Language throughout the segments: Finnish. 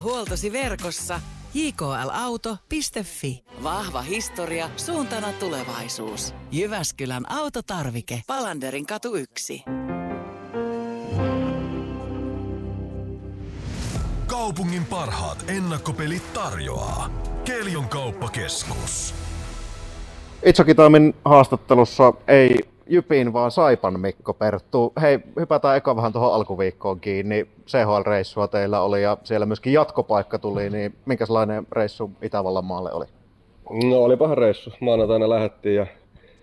Huoltosi verkossa jklauto.fi. Vahva historia, suuntana tulevaisuus. Jyväskylän autotarvike. Palanderin katu 1. Kaupungin parhaat ennakkopelit tarjoaa Kelion kauppakeskus. Itsokitaimin haastattelussa ei Jypin, vaan Saipan Mikko Perttu. Hei, hypätään eka vähän tuohon alkuviikkoon kiinni. CHL-reissua teillä oli ja siellä myöskin jatkopaikka tuli, niin minkälainen reissu Itävallan maalle oli? No olipahan reissu. Maanantaina lähdettiin ja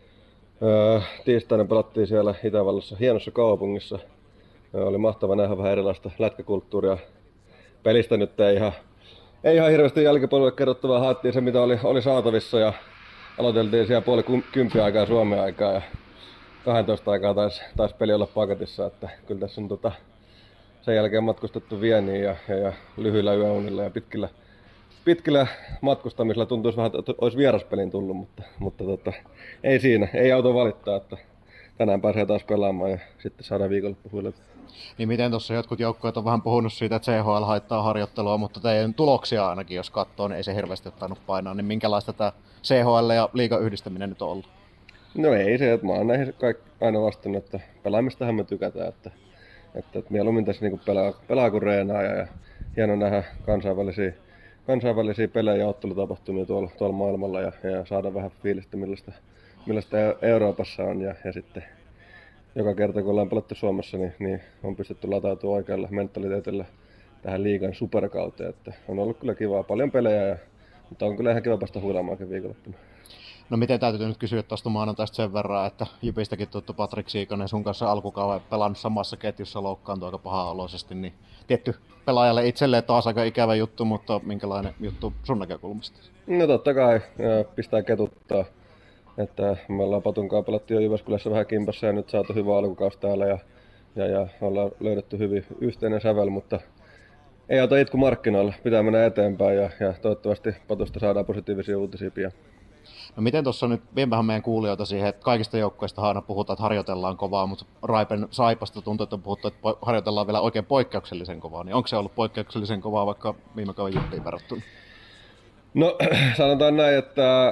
tiistaina pelattiin siellä Itävallassa hienossa kaupungissa. Oli mahtava nähdä vähän erilaista lätkäkulttuuria. Pelistä nyt ei ihan hirveästi jälkipolvelle kerrottavaa, haettiin se mitä oli saatavissa ja aloiteltiin siellä 9:30 aikaa Suomen aikaa ja 12 aikaa taisi peli olla paketissa, että kyllä tässä on sen jälkeen matkustettu Vieniin ja lyhyillä yöunilla ja pitkillä matkustamisilla tuntuisi vähän, että olisi vieraspelin tullut, mutta ei siinä, ei auto valittaa, että tänään pääsee taas pelaamaan ja sitten saadaan viikonloppu huilata. Niin miten tuossa jotkut joukkueet on vähän puhunut siitä, että CHL haittaa harjoittelua, mutta teidän tuloksia ainakin jos katsoo, niin ei se hirveästi ottanut painaa, niin minkälaista tämä CHL ja liigan yhdistäminen nyt on ollut? No ei se, että mä oon näihin aina vastannut, että pelaamistahan me tykätään, että mieluummin tässä niinku pelaa kuin reenaa ja hieno nähdä kansainvälisiä pelejä ja ottelutapahtumia tuolla maailmalla ja saada vähän fiilistä millaista Euroopassa on ja sitten joka kerta kun ollaan pelattu Suomessa, niin on pystytty latautumaan oikealla mentaliteetillä tähän liigan superkauteen, että on ollut kyllä kivaa, paljon pelejä, mutta on kyllä ihan kiva päästä huilaamaankin viikonloppuna. No miten täytyy nyt kysyä tuosta maanantaista sen verran, että Jypistäkin tuttu Patrik Siikanen sun kanssa alkukauden pelannut samassa ketjussa, loukkaantui aika paha-oloisesti, niin tietty pelaajalle itselleen taas aika ikävä juttu, mutta minkälainen juttu sun näkökulmasta? No totta kai, pistää ketuttaa. Että me ollaan Patunkaan pelattu jo Jyväskylässä vähän kimpassa ja nyt saatu hyvä alkukausi täällä ja ollaan löydetty hyvin yhteinen sävel, mutta ei auta itku markkinoilla, pitää mennä eteenpäin ja toivottavasti Patusta saadaan positiivisia uutisia pian. No miten tuossa nyt vien vähän meidän kuulijoita siihen, että kaikista joukkueista aina puhutaan, että harjoitellaan kovaa, mutta Raipen Saipasta tuntuu, että on puhuttu, että harjoitellaan vielä oikein poikkeuksellisen kovaa, niin onko se ollut poikkeuksellisen kovaa vaikka viime kauden Jyppiin verrattuna? No sanotaan näin, että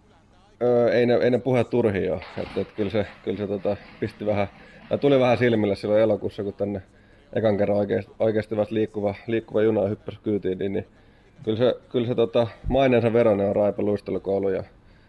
ei ne puheet turhia ole. Kyllä se pisti vähän, tuli vähän silmille silloin elokuussa, kun tänne ekan kerran oikeasti vasta liikkuva juna hyppäsi kyytiin, niin kyllä se maineensa veronen on Raipen luistelukoulu ja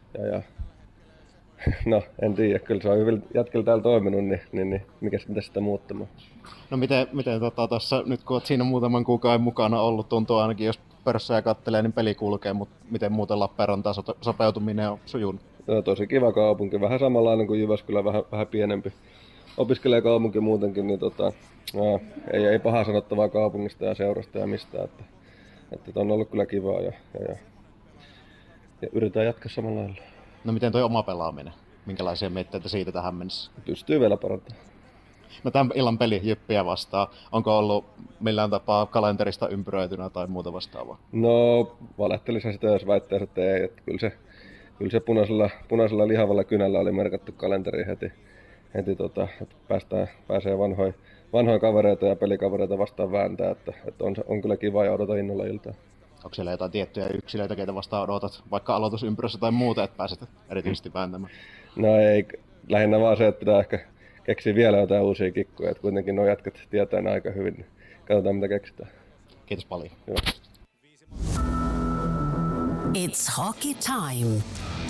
no en tiedä, kyllä se on hyvin jätkillä täällä toiminut, niin mikä sitä muuttamaan. No miten tuossa nyt kun olet siinä muutaman kuukauden mukana ollut, tuntuu ainakin jos pörssejä kattelee, niin peli kulkee, mutta miten muuten Lappeenrantaan sopeutuminen on sujunut? No, tosi kiva kaupunki, vähän samanlainen kuin Jyväskylä, vähän pienempi. Opiskelee kaupunki muutenkin, niin ei pahaa sanottavaa kaupungista ja seurasta ja mistään. Että on ollut kyllä kivaa ja yritetään jatkaa samalla lailla. No miten toi oma pelaaminen? Minkälaisia mietteitä siitä tähän mennessä? Pystyy vielä parantamaan. No tämän illan peli Jyppiä vastaan. Onko ollut millään tapaa kalenterista ympyröitynä tai muuta vastaavaa? No valehtelisin sitä, jos väittäisi, että ei. Että kyllä se punaisella lihavalla kynällä oli merkattu kalenteri heti että pääsee vanhoja kavereita ja pelikavereita vastaan vääntää. Että on kyllä kiva ja odota innolla iltaa. Onko siellä jotain tiettyjä yksilöitä, keitä vastaan odotat, vaikka aloitusympyrässä tai muuta, että pääset erityisesti vääntämään? No ei, lähinnä vaan se, että pitää ehkä keksiä vielä jotain uusia kikkoja, että kuitenkin nuo jätkät tietää ne aika hyvin, niin katsotaan mitä keksitään. Kiitos paljon. Joo. It's hockey time.